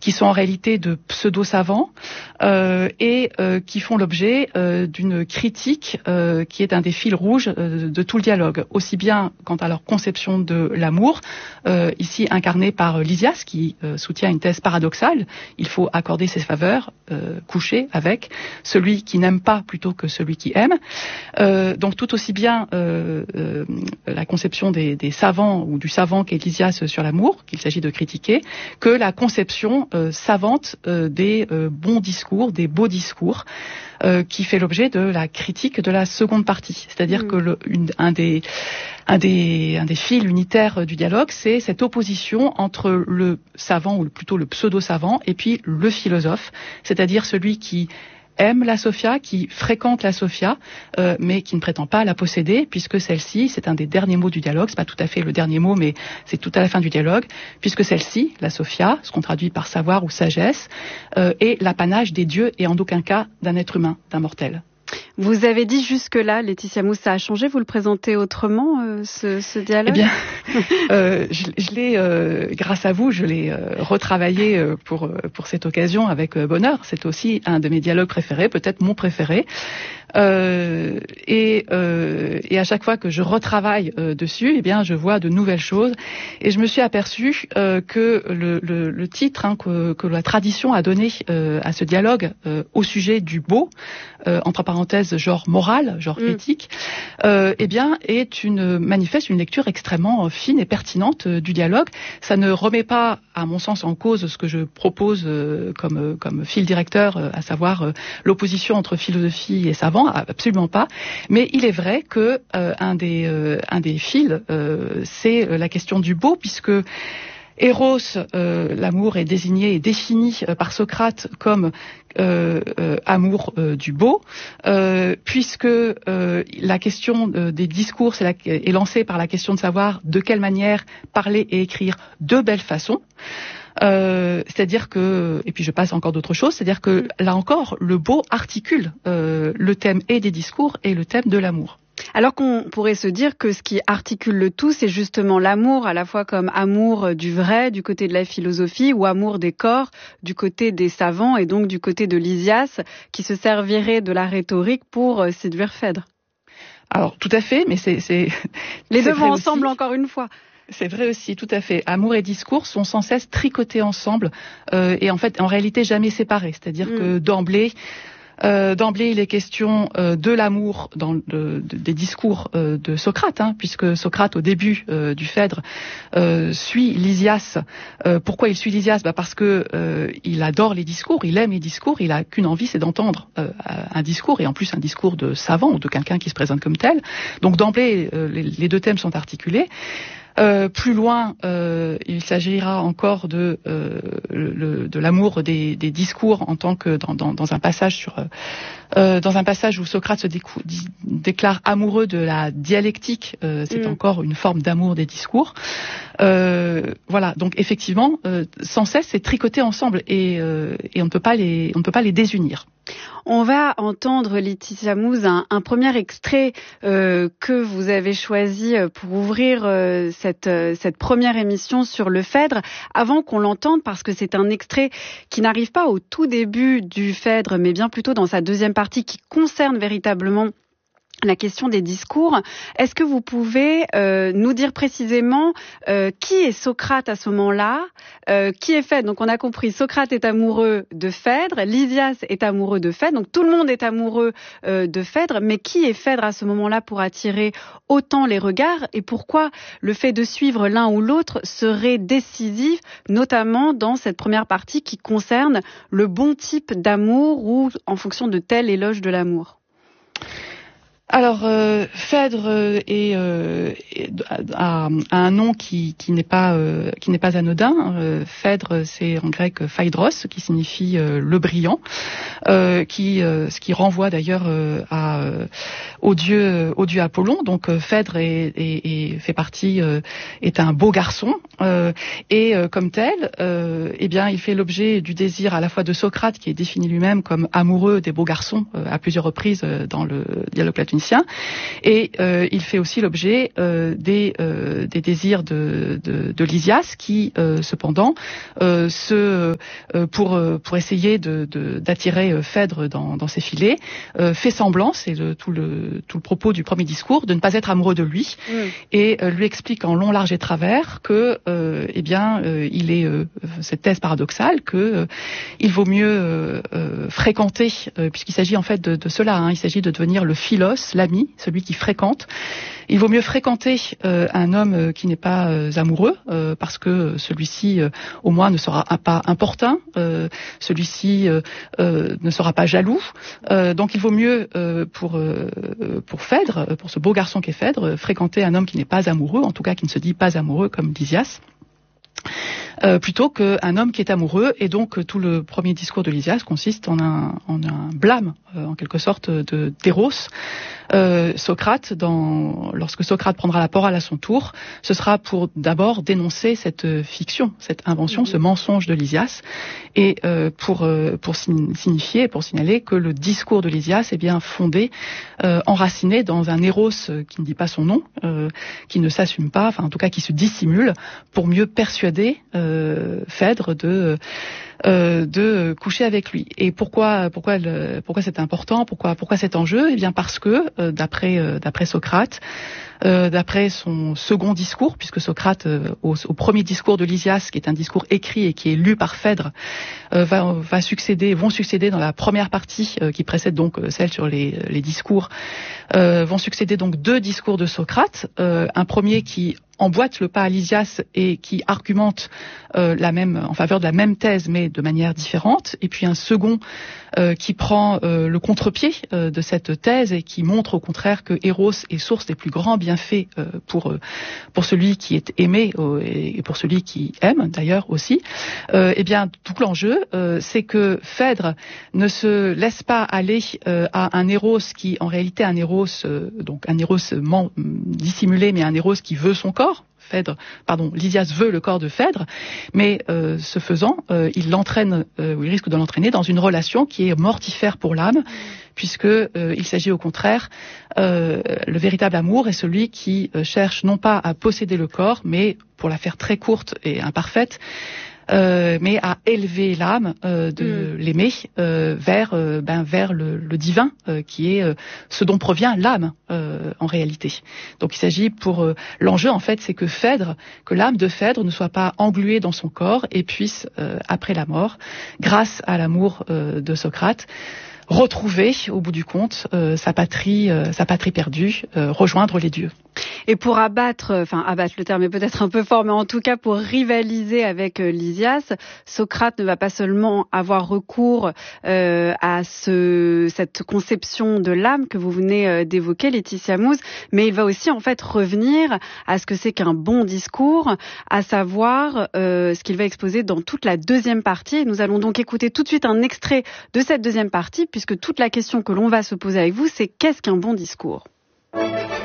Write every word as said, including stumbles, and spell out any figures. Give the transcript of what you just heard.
qui sont en réalité de pseudo-savants euh, et euh, qui font l'objet euh, d'une critique euh, qui est un des fils rouges euh, de tout le dialogue, aussi bien quant à leur conception de l'amour, euh, ici incarné par Lysias, qui euh, soutient une thèse paradoxale. Il faut accorder ses faveurs, euh, coucher avec celui qui n'aime pas plutôt que celui qui aime. Euh, donc tout aussi bien euh, euh, la conception des, des savants ou du savant qu'est Lysias sur l'amour, qu'il s'agit de critiquer, que la conception euh, savante euh, des euh, bons discours, des beaux discours, euh, qui fait l'objet de la critique de la seconde partie. C'est-à-dire mmh. que le, une, un des Un des, un des fils unitaires du dialogue, c'est cette opposition entre le savant, ou plutôt le pseudo-savant, et puis le philosophe, c'est-à-dire celui qui aime la Sophia, qui fréquente la Sophia, euh, mais qui ne prétend pas la posséder, puisque celle-ci, c'est un des derniers mots du dialogue, c'est pas tout à fait le dernier mot, mais c'est tout à la fin du dialogue, puisque celle-ci, la Sophia, ce qu'on traduit par savoir ou sagesse, euh, est l'apanage des dieux et en aucun cas d'un être humain, d'un mortel. Vous avez dit jusque-là, Laetitia Mousse, ça a changé, vous le présentez autrement, euh, ce, ce dialogue ? Eh bien, euh, je, je l'ai, euh, grâce à vous, je l'ai euh, retravaillé euh, pour, pour cette occasion avec euh, bonheur. C'est aussi un de mes dialogues préférés, peut-être mon préféré. Euh, et, euh, et à chaque fois que je retravaille euh, dessus, eh bien, je vois de nouvelles choses. Et je me suis aperçue euh, que le, le, le titre hein, que, que la tradition a donné euh, à ce dialogue euh, au sujet du beau, euh, entre parenthèses genre moral, genre mmh. éthique, euh, eh bien, est une manifeste une lecture extrêmement fine et pertinente euh, du dialogue. Ça ne remet pas, à mon sens, en cause ce que je propose euh, comme comme fil directeur, euh, à savoir euh, l'opposition entre philosophie et savant. Absolument pas. Mais il est vrai que euh, un des euh, un des fils, euh, c'est la question du beau, puisque Eros, euh, l'amour est désigné et défini euh, par Socrate comme euh, euh, amour euh, du beau, euh, puisque euh, la question euh, des discours est, la, est lancée par la question de savoir de quelle manière parler et écrire de belle façon. Euh, c'est-à-dire que, et puis je passe encore d'autres choses, c'est-à-dire que là encore, le beau articule euh, le thème et des discours et le thème de l'amour. Alors qu'on pourrait se dire que ce qui articule le tout, c'est justement l'amour, à la fois comme amour du vrai du côté de la philosophie ou amour des corps du côté des savants et donc du côté de Lysias qui se servirait de la rhétorique pour séduire Phèdre. Alors tout à fait, mais c'est... c'est Les c'est deux vont ensemble encore une fois. C'est vrai aussi, tout à fait. Amour et discours sont sans cesse tricotés ensemble euh, et en fait, en réalité, jamais séparés. C'est-à-dire mmh. que d'emblée, euh, d'emblée, il est question euh, de l'amour dans de, de, des discours euh, de Socrate, hein, puisque Socrate, au début euh, du Phèdre, euh, suit Lysias. Euh, pourquoi il suit Lysias ? Bah parce que euh, il adore les discours, il aime les discours, il a qu'une envie, c'est d'entendre euh, un discours, et en plus un discours de savant ou de quelqu'un qui se présente comme tel. Donc d'emblée, euh, les, les deux thèmes sont articulés. Euh, plus loin, euh, il s'agira encore de euh, le, de l'amour des, des discours en tant que dans, dans, dans un passage sur euh, dans un passage où Socrate se décou- dit, déclare amoureux de la dialectique. Euh, c'est mmh. encore une forme d'amour des discours. Euh, voilà. Donc effectivement, euh, sans cesse, c'est tricoté ensemble et, euh, et on ne peut pas les on ne peut pas les désunir. On va entendre, Laetitia Mousse, un, un premier extrait euh, que vous avez choisi pour ouvrir euh, cette, euh, cette première émission sur le Phèdre. Avant qu'on l'entende, parce que c'est un extrait qui n'arrive pas au tout début du Phèdre, mais bien plutôt dans sa deuxième partie qui concerne véritablement la question des discours. Est-ce que vous pouvez euh, nous dire précisément euh, qui est Socrate à ce moment-là, euh, qui est Phèdre ? Donc on a compris, Socrate est amoureux de Phèdre, Lysias est amoureux de Phèdre, donc tout le monde est amoureux euh, de Phèdre, mais qui est Phèdre à ce moment-là pour attirer autant les regards et pourquoi le fait de suivre l'un ou l'autre serait décisif, notamment dans cette première partie qui concerne le bon type d'amour ou en fonction de tel éloge de l'amour ? Alors, euh, Phèdre euh, est, euh, est, a, a un nom qui, qui n'est pas euh, qui n'est pas anodin. Euh, Phèdre, c'est en grec phaidros, qui signifie euh, le brillant, euh, qui euh, ce qui renvoie d'ailleurs euh, à euh, au dieu au dieu Apollon. Donc euh, Phèdre est, est, est fait partie euh, est un beau garçon euh, et euh, comme tel, euh, eh bien, il fait l'objet du désir à la fois de Socrate, qui est défini lui-même comme amoureux des beaux garçons euh, à plusieurs reprises euh, dans le dialogue platonien, technicien. Et euh, il fait aussi l'objet euh, des, euh, des désirs de, de, de Lysias, qui euh, cependant, euh, se, euh, pour, pour essayer de, de, d'attirer Phèdre dans, dans ses filets, euh, fait semblant, c'est le, tout, le, tout le propos du premier discours, de ne pas être amoureux de lui, mm. et euh, lui explique en long, large et travers que, euh, eh bien, euh, il est euh, cette thèse paradoxale que euh, il vaut mieux euh, euh, fréquenter, euh, puisqu'il s'agit en fait de, de cela, hein, il s'agit de devenir le philos, l'ami, celui qui fréquente. Il vaut mieux fréquenter euh, un homme euh, qui n'est pas euh, amoureux, euh, parce que celui-ci, euh, au moins, ne sera pas importun, euh, celui-ci euh, euh, ne sera pas jaloux. Euh, donc, il vaut mieux euh, pour euh, pour Phèdre, pour ce beau garçon qu'est Phèdre, fréquenter un homme qui n'est pas amoureux, en tout cas qui ne se dit pas amoureux comme Lysias. Euh, plutôt qu'un homme qui est amoureux, et donc euh, tout le premier discours de Lysias consiste en un, en un blâme, euh, en quelque sorte, de d'Éros. Euh, Socrate, dans, lorsque Socrate prendra la parole à son tour, ce sera pour d'abord dénoncer cette fiction, cette invention, mmh. ce mensonge de Lysias, et euh, pour euh, pour signifier, pour signaler que le discours de Lysias est bien fondé, euh, enraciné dans un Éros qui ne dit pas son nom, euh, qui ne s'assume pas, enfin en tout cas qui se dissimule, pour mieux persuader euh, Phèdre de Euh, de coucher avec lui. Et pourquoi pourquoi le, pourquoi c'est important, pourquoi pourquoi cet enjeu? Eh bien parce que euh, d'après euh, d'après Socrate, euh, d'après son second discours, puisque Socrate euh, au, au premier discours de Lysias, qui est un discours écrit et qui est lu par Phèdre, euh, va va succéder vont succéder dans la première partie euh, qui précède donc euh, celle sur les les discours, euh, vont succéder donc deux discours de Socrate, euh, un premier qui emboîte le pas à Lysias et qui argumente euh, la même en faveur de la même thèse mais de manière différente, et puis un second euh, qui prend euh, le contre-pied euh, de cette thèse et qui montre au contraire que Éros est source des plus grands bienfaits euh, pour euh, pour celui qui est aimé euh, et pour celui qui aime d'ailleurs aussi. Euh, eh bien tout l'enjeu euh, c'est que Phèdre ne se laisse pas aller euh, à un Éros qui en réalité un Éros euh, donc un Éros man- dissimulé, mais un Éros qui veut son corps. Phèdre, pardon, Lysias veut le corps de Phèdre, mais euh, ce faisant, euh, il l'entraîne, euh, ou il risque de l'entraîner dans une relation qui est mortifère pour l'âme, puisque euh, il s'agit au contraire, euh, le véritable amour est celui qui euh, cherche non pas à posséder le corps, mais pour la faire très courte et imparfaite, Euh, mais à élever l'âme, euh, de mm. l'aimer euh, vers, euh, ben, vers le, le divin, euh, qui est euh, ce dont provient l'âme euh, en réalité. Donc il s'agit pour euh, l'enjeu en fait, c'est que Phèdre, que l'âme de Phèdre ne soit pas engluée dans son corps et puisse euh, après la mort, grâce à l'amour euh, de Socrate, retrouver au bout du compte euh, sa patrie, euh, sa patrie perdue, euh, rejoindre les dieux. Et pour abattre, enfin abattre, le terme est peut-être un peu fort, mais en tout cas pour rivaliser avec euh, Lysias, Socrate ne va pas seulement avoir recours euh, à ce, cette conception de l'âme que vous venez euh, d'évoquer, Laetitia Mouze, mais il va aussi en fait revenir à ce que c'est qu'un bon discours, à savoir euh, ce qu'il va exposer dans toute la deuxième partie. Et nous allons donc écouter tout de suite un extrait de cette deuxième partie, puisque toute la question que l'on va se poser avec vous, c'est qu'est-ce qu'un bon discours ?